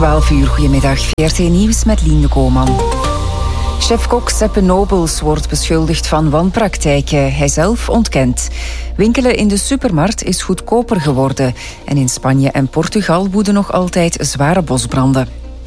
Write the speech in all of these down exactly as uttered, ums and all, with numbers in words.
twaalf uur, goedemiddag. V R T Nieuws met Lien de Koolman. Chef-kok Seppe Nobels wordt beschuldigd van wanpraktijken. Hij zelf ontkent. Winkelen in de supermarkt is goedkoper geworden. En in Spanje en Portugal woeden nog altijd zware bosbranden.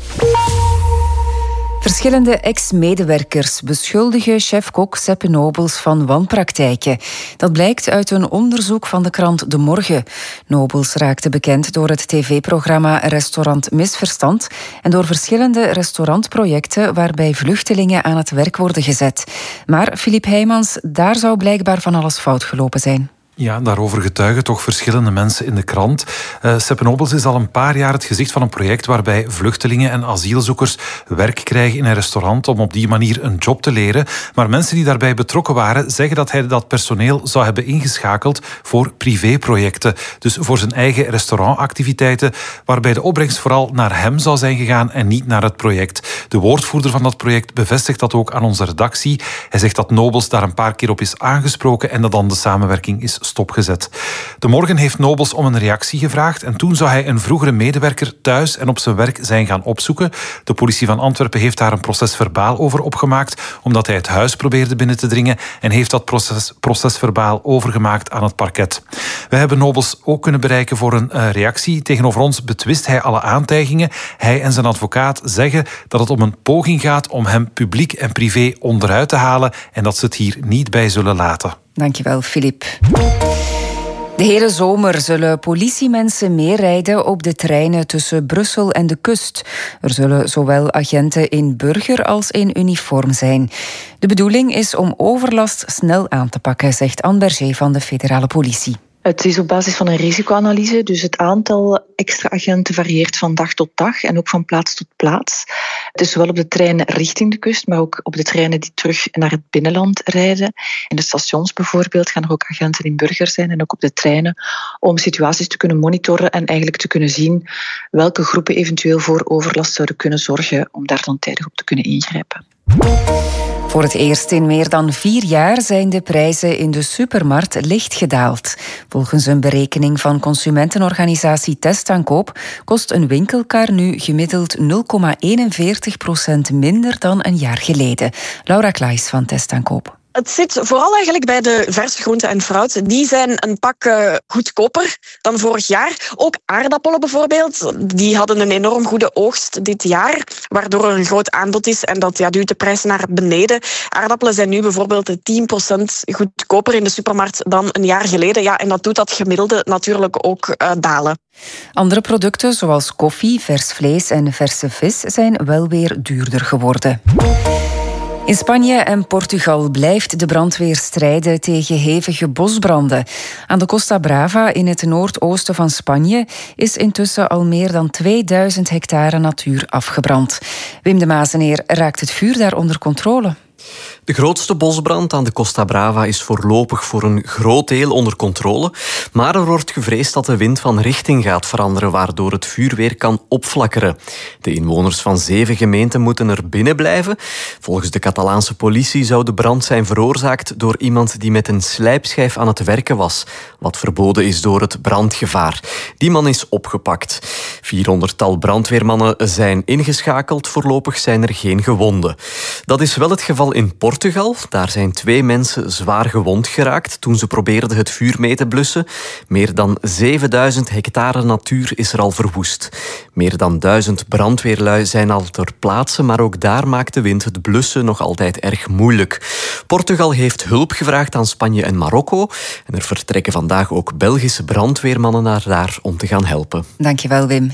Verschillende ex-medewerkers beschuldigen chef-kok Seppe Nobels van wanpraktijken. Dat blijkt uit een onderzoek van de krant De Morgen. Nobels raakte bekend door het tv-programma Restaurant Misverstand en door verschillende restaurantprojecten waarbij vluchtelingen aan het werk worden gezet. Maar Filip Heijmans, daar zou blijkbaar van alles fout gelopen zijn. Ja, daarover getuigen toch verschillende mensen in de krant. Uh, Seppe Nobels is al een paar jaar het gezicht van een project waarbij vluchtelingen en asielzoekers werk krijgen in een restaurant om op die manier een job te leren. Maar mensen die daarbij betrokken waren zeggen dat hij dat personeel zou hebben ingeschakeld voor privéprojecten. Dus voor zijn eigen restaurantactiviteiten, waarbij de opbrengst vooral naar hem zou zijn gegaan en niet naar het project. De woordvoerder van dat project bevestigt dat ook aan onze redactie. Hij zegt dat Nobels daar een paar keer op is aangesproken en dat dan de samenwerking is stopgezet. De Morgen heeft Nobels om een reactie gevraagd en toen zou hij een vroegere medewerker thuis en op zijn werk zijn gaan opzoeken. De politie van Antwerpen heeft daar een procesverbaal over opgemaakt, omdat hij het huis probeerde binnen te dringen en heeft dat proces, procesverbaal overgemaakt aan het parket. Wij hebben Nobels ook kunnen bereiken voor een uh, reactie. Tegenover ons betwist hij alle aantijgingen. Hij en zijn advocaat zeggen dat het om een poging gaat om hem publiek en privé onderuit te halen en dat ze het hier niet bij zullen laten. Dankjewel, Filip. De hele zomer zullen politiemensen meerijden op de treinen tussen Brussel en de kust. Er zullen zowel agenten in burger als in uniform zijn. De bedoeling is om overlast snel aan te pakken, zegt Anne Berger van de federale politie. Het is op basis van een risicoanalyse, dus het aantal extra agenten varieert van dag tot dag en ook van plaats tot plaats. Het is zowel op de treinen richting de kust, maar ook op de treinen die terug naar het binnenland rijden. In de stations bijvoorbeeld gaan er ook agenten in burger zijn en ook op de treinen om situaties te kunnen monitoren en eigenlijk te kunnen zien welke groepen eventueel voor overlast zouden kunnen zorgen om daar dan tijdig op te kunnen ingrijpen. Voor het eerst in meer dan vier jaar zijn de prijzen in de supermarkt licht gedaald. Volgens een berekening van consumentenorganisatie Testaankoop kost een winkelkar nu gemiddeld nul komma eenenveertig procent minder dan een jaar geleden. Laura Klaes van Testaankoop. Het zit vooral eigenlijk bij de verse groenten en fruit. Die zijn een pak uh, goedkoper dan vorig jaar. Ook aardappelen bijvoorbeeld. Die hadden een enorm goede oogst dit jaar, waardoor er een groot aanbod is en dat ja, duwt de prijs naar beneden. Aardappelen zijn nu bijvoorbeeld tien procent goedkoper in de supermarkt dan een jaar geleden. Ja, en dat doet dat gemiddelde natuurlijk ook uh, dalen. Andere producten zoals koffie, vers vlees en verse vis zijn wel weer duurder geworden. In Spanje en Portugal blijft de brandweer strijden tegen hevige bosbranden. Aan de Costa Brava in het noordoosten van Spanje is intussen al meer dan tweeduizend hectare natuur afgebrand. Wim de Mazeneer, raakt het vuur daar onder controle? De grootste bosbrand aan de Costa Brava is voorlopig voor een groot deel onder controle. Maar er wordt gevreesd dat de wind van richting gaat veranderen, waardoor het vuur weer kan opflakkeren. De inwoners van zeven gemeenten moeten er binnen blijven. Volgens de Catalaanse politie zou de brand zijn veroorzaakt door iemand die met een slijpschijf aan het werken was, wat verboden is door het brandgevaar. Die man is opgepakt. vierhonderdtal brandweermannen zijn ingeschakeld. Voorlopig zijn er geen gewonden. Dat is wel het geval in Portugal. Daar zijn twee mensen zwaar gewond geraakt toen ze probeerden het vuur mee te blussen. Meer dan zevenduizend hectare natuur is er al verwoest. Meer dan duizend brandweerlui zijn al ter plaatse, maar ook daar maakt de wind het blussen nog altijd erg moeilijk. Portugal heeft hulp gevraagd aan Spanje en Marokko. En er vertrekken vandaag ook Belgische brandweermannen naar daar om te gaan helpen. Dankjewel, Wim.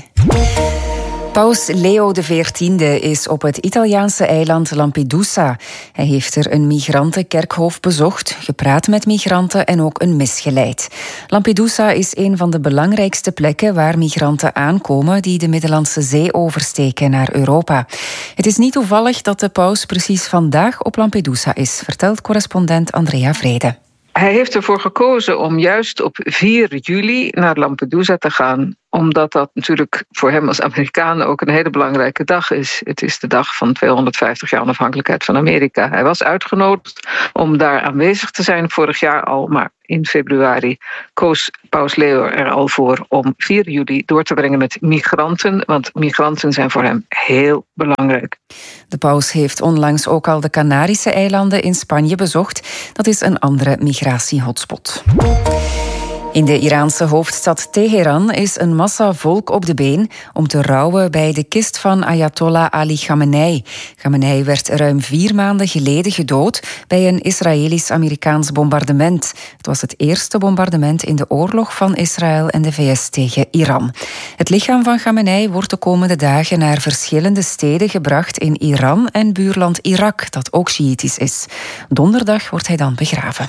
Paus Leo de veertiende is op het Italiaanse eiland Lampedusa. Hij heeft er een migrantenkerkhof bezocht, gepraat met migranten en ook een mis geleid. Lampedusa is een van de belangrijkste plekken waar migranten aankomen die de Middellandse Zee oversteken naar Europa. Het is niet toevallig dat de paus precies vandaag op Lampedusa is, vertelt correspondent Andrea Vrede. Hij heeft ervoor gekozen om juist op vier juli naar Lampedusa te gaan. Omdat dat natuurlijk voor hem als Amerikaan ook een hele belangrijke dag is. Het is de dag van tweehonderdvijftig jaar onafhankelijkheid van Amerika. Hij was uitgenodigd om daar aanwezig te zijn vorig jaar al, maar in februari koos Paus Leo er al voor om vier juli door te brengen met migranten, want migranten zijn voor hem heel belangrijk. De paus heeft onlangs ook al de Canarische eilanden in Spanje bezocht. Dat is een andere migratiehotspot. In de Iraanse hoofdstad Teheran is een massa volk op de been om te rouwen bij de kist van Ayatollah Ali Khamenei. Khamenei werd ruim vier maanden geleden gedood bij een Israëlisch-Amerikaans bombardement. Het was het eerste bombardement in de oorlog van Israël en de V S tegen Iran. Het lichaam van Khamenei wordt de komende dagen naar verschillende steden gebracht in Iran en buurland Irak, dat ook Sjiitisch is. Donderdag wordt hij dan begraven.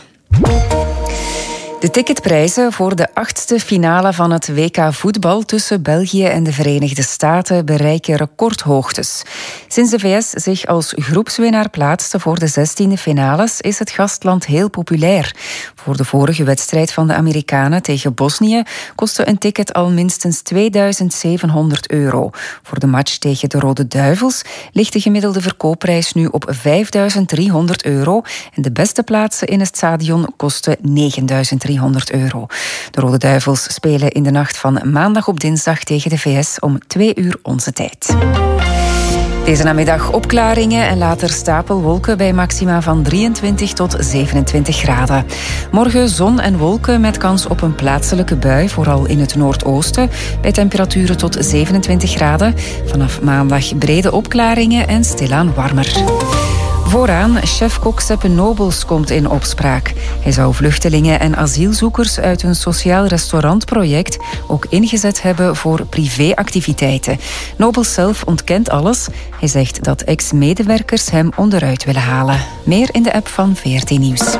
De ticketprijzen voor de achtste finale van het W K voetbal tussen België en de Verenigde Staten bereiken recordhoogtes. Sinds de V S zich als groepswinnaar plaatste voor de zestiende finales is het gastland heel populair. Voor de vorige wedstrijd van de Amerikanen tegen Bosnië kostte een ticket al minstens tweeduizend zevenhonderd euro. Voor de match tegen de Rode Duivels ligt de gemiddelde verkoopprijs nu op vijfduizend driehonderd euro en de beste plaatsen in het stadion kosten negenduizend driehonderd euro. De Rode Duivels spelen in de nacht van maandag op dinsdag tegen de V S om twee uur onze tijd. Deze namiddag opklaringen en later stapelwolken bij maxima van drieëntwintig tot zevenentwintig graden. Morgen zon en wolken met kans op een plaatselijke bui, vooral in het noordoosten, bij temperaturen tot zevenentwintig graden. Vanaf maandag brede opklaringen en stilaan warmer. Vooraan, chef-kok Seppe Nobels komt in opspraak. Hij zou vluchtelingen en asielzoekers uit een sociaal restaurantproject ook ingezet hebben voor privéactiviteiten. Nobels zelf ontkent alles. Hij zegt dat ex-medewerkers hem onderuit willen halen. Meer in de app van V R T Nieuws.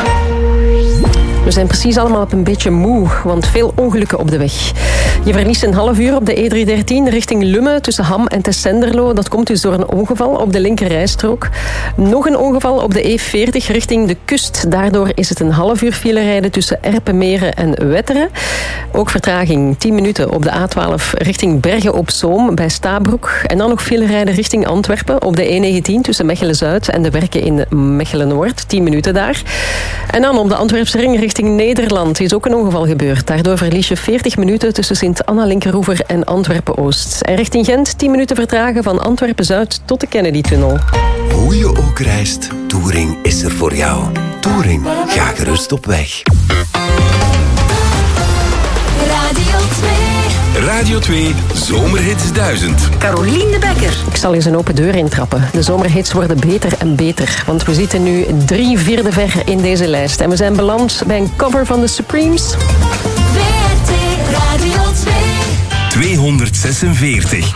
We zijn precies allemaal op een beetje moe, want veel ongelukken op de weg. Je verliest een half uur op de E driehonderddertien richting Lummen tussen Ham en Tessenderlo. Dat komt dus door een ongeval op de linkerrijstrook. Nog een ongeval op de E veertig richting de kust. Daardoor is het een half uur file rijden tussen Erpenmeren en Wetteren. Ook vertraging tien minuten op de A twaalf richting Bergen op Zoom bij Stabroek. En dan nog file rijden richting Antwerpen op de E negentien tussen Mechelen-Zuid en de Werken in Mechelen-Noord. tien minuten daar. En dan op de Antwerpse ring richting Nederland is ook een ongeval gebeurd. Daardoor verlies je veertig minuten tussen Sint-Anna-Linkeroever en Antwerpen-Oost. En richting Gent tien minuten vertragen van Antwerpen-Zuid tot de Kennedy-tunnel. Hoe je ook reist, Touring is er voor jou. Touring, ga gerust op weg. Radio twee. Radio twee Zomerhits duizend. Carolien de Bekker. Ik zal eens een open deur intrappen. De zomerhits worden beter en beter. Want we zitten nu drie vierde ver in deze lijst. En we zijn beland bij een cover van de Supremes. V R T Radio twee. tweehonderdzesenveertig.